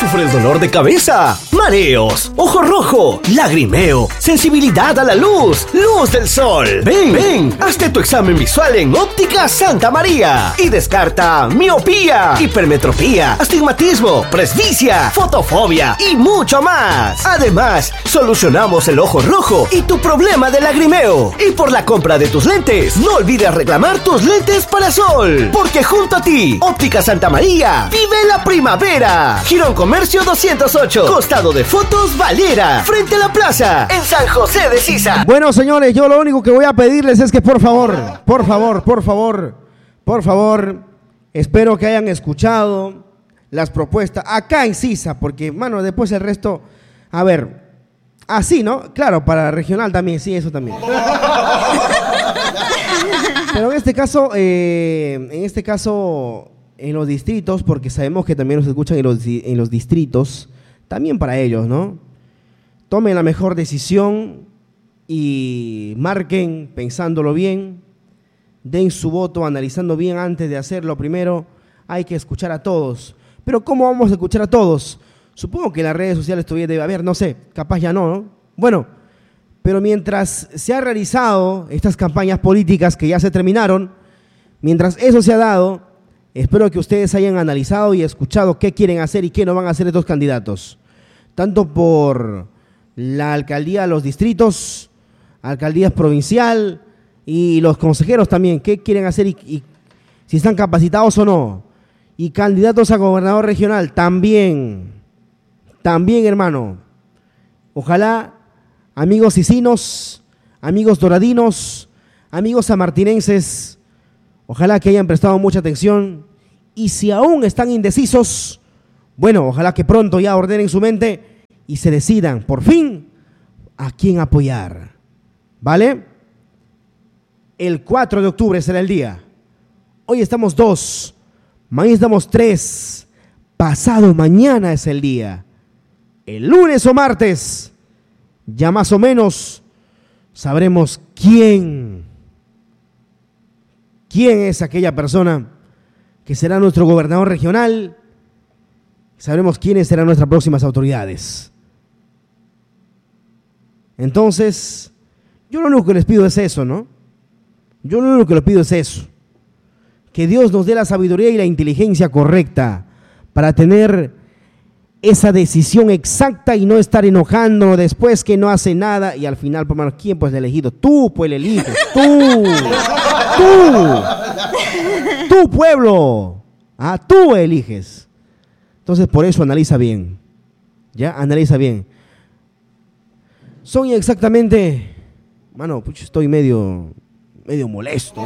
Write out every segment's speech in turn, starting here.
¿Sufres dolor de cabeza, mareos, ojo rojo, lagrimeo, sensibilidad a la luz, luz del sol? Ven, hazte tu examen visual en Óptica Santa María y descarta miopía, hipermetropía, astigmatismo, presbicia, fotofobia y mucho más. Además, solucionamos el ojo rojo y tu problema de lagrimeo. Y por la compra de tus lentes, no olvides reclamar tus lentes para sol, porque junto a ti, Óptica Santa María, vive la primavera. Girón Comercio 208, costado de Fotos Valera, frente a la plaza, en San José de Sisa. Bueno, señores, yo lo único que voy a pedirles es que por favor, espero que hayan escuchado las propuestas acá en Sisa, porque, mano, después el resto, a ver, así, ¿no? Claro, para regional también, sí, eso también. Pero en este caso, en los distritos, porque sabemos que también nos escuchan en los distritos, también para ellos, ¿no? Tomen la mejor decisión y marquen pensándolo bien, den su voto analizando bien antes de hacerlo. Primero hay que escuchar a todos. Pero ¿cómo vamos a escuchar a todos? Supongo que en las redes sociales todavía debe haber, no sé, capaz ya no, ¿no? Bueno, pero mientras se ha realizado estas campañas políticas que ya se terminaron, mientras eso se ha dado, espero que ustedes hayan analizado y escuchado qué quieren hacer y qué no van a hacer estos candidatos. Tanto por la alcaldía de los distritos, alcaldías provincial y los consejeros también, qué quieren hacer y si están capacitados o no. Y candidatos a gobernador regional también, hermano. Ojalá, amigos sisinos, amigos doradinos, amigos sanmartinenses, ojalá que hayan prestado mucha atención y si aún están indecisos, bueno, ojalá que pronto ya ordenen su mente y se decidan por fin a quién apoyar, ¿vale? El 4 de octubre será el día. Hoy estamos 2, mañana estamos 3, pasado mañana es el día. El lunes o martes, ya más o menos sabremos quién es aquella persona que será nuestro gobernador regional. Sabremos quiénes serán nuestras próximas autoridades. Entonces, yo lo único que les pido es eso, ¿no? Yo lo único que les pido es eso. Que Dios nos dé la sabiduría y la inteligencia correcta para tener esa decisión exacta y no estar enojándonos después que no hace nada y al final, por menos, ¿quién pues el elegido? Tú pues el eliges, tú pueblo, tú eliges. Entonces por eso analiza bien, ¿ya? Analiza bien. Son exactamente, mano, pucha, estoy medio molesto.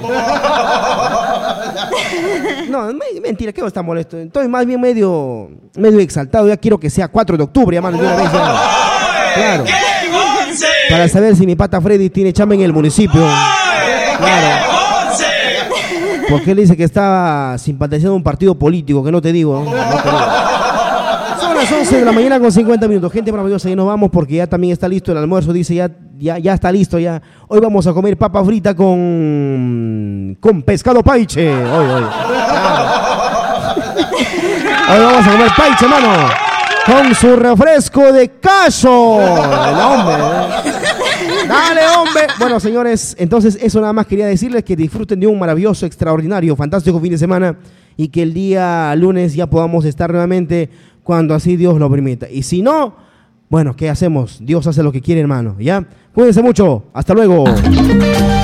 No, mentira, ¿qué va a estar molesto? Estoy más bien medio exaltado. Ya quiero que sea 4 de octubre, hermano, de una vez ya. Claro. Para saber si mi pata Freddy tiene chamba en el municipio. Claro. Porque él dice que estaba simpatizando a un partido político, que no te digo. No te digo. Son las 11 de la mañana con 50 minutos. Gente maravillosa, ya nos vamos porque ya también está listo el almuerzo. Dice ya está listo ya. Hoy vamos a comer papa frita con pescado paiche. Hoy vamos a comer paiche, mano. Con su refresco de cacho. Dale, hombre. Bueno, señores, entonces eso nada más quería decirles, que disfruten de un maravilloso, extraordinario, fantástico fin de semana y que el día lunes ya podamos estar nuevamente cuando así Dios lo permita. Y si no, bueno, ¿qué hacemos? Dios hace lo que quiere, hermano, ¿ya? Cuídense mucho. Hasta luego.